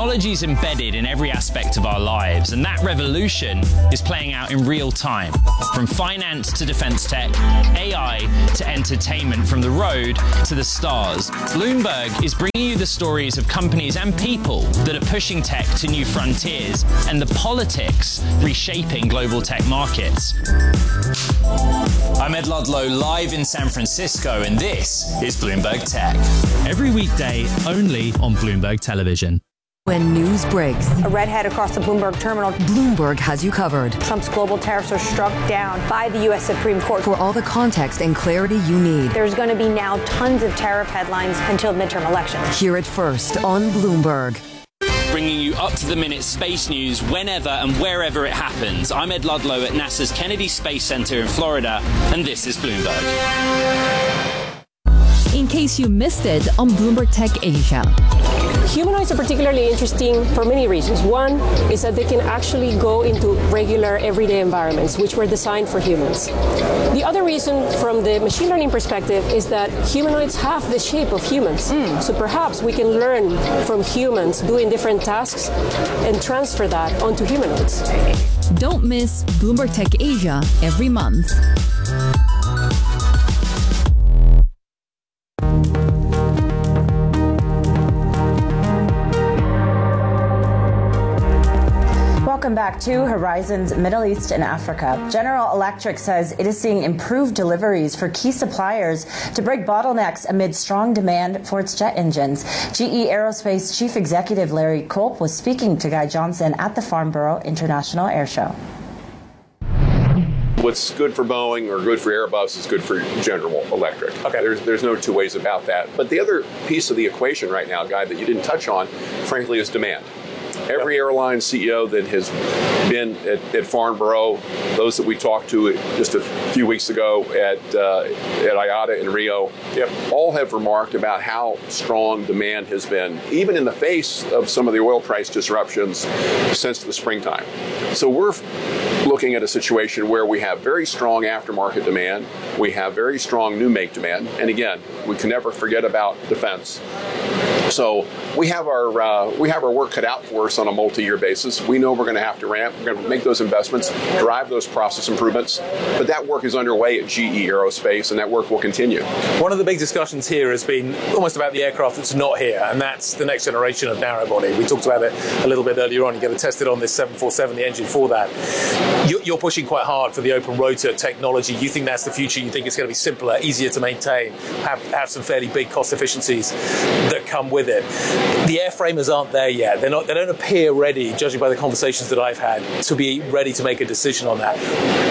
Technology is embedded in every aspect of our lives, and that revolution is playing out in real time. From finance to defense tech, AI to entertainment, from the road to the stars. Bloomberg is bringing you the stories of companies and people that are pushing tech to new frontiers and the politics reshaping global tech markets. I'm Ed Ludlow, live in San Francisco, and this is Bloomberg Tech. Every weekday, only on Bloomberg Television. When news breaks, a redhead across the Bloomberg terminal. Bloomberg has you covered. Trump's global tariffs are struck down by the U.S. Supreme Court. For all the context and clarity you need. There's going to be now tons of tariff headlines until midterm elections. Hear it first on Bloomberg. Bringing you up-to-the-minute space news whenever and wherever it happens. I'm Ed Ludlow at NASA's Kennedy Space Center in Florida, and this is Bloomberg. In case you missed it on Bloomberg Tech Asia. Humanoids are particularly interesting for many reasons. One is that they can actually go into regular everyday environments, which were designed for humans. The other reason from the machine learning perspective is that humanoids have the shape of humans. So perhaps we can learn from humans doing different tasks and transfer that onto humanoids. Don't miss Bloomberg Tech Asia every month. Welcome back to Horizons Middle East and Africa. General Electric says it is seeing improved deliveries for key suppliers to break bottlenecks amid strong demand for its jet engines. GE Aerospace Chief Executive Larry Culp was speaking to Guy Johnson at the Farnborough International Air Show. What's good for Boeing or good for Airbus is good for General Electric. Okay. There's no two ways about that. But the other piece of the equation right now, Guy, that you didn't touch on, frankly, is demand. Every airline CEO that has been at Farnborough, those that we talked to just a few weeks ago at IATA in Rio, all have remarked about how strong demand has been, even in the face of some of the oil price disruptions since the springtime. So we're looking at a situation where we have very strong aftermarket demand, we have very strong new make demand, and again, we can never forget about defense. So we have our work cut out for us on a multi-year basis. We know we're going to have to ramp. We're going to make those investments, drive those process improvements. But that work is underway at GE Aerospace, and that work will continue. One of the big discussions here has been almost about the aircraft that's not here, and that's the next generation of narrow body. We talked about it a little bit earlier on. You're going to test it on this 747, the engine for that. You're pushing quite hard for the open rotor technology. You think that's the future. You think it's going to be simpler, easier to maintain, have some fairly big cost efficiencies that come with it. The airframers aren't there yet. They don't appear ready, judging by the conversations that I've had, to be ready to make a decision on that.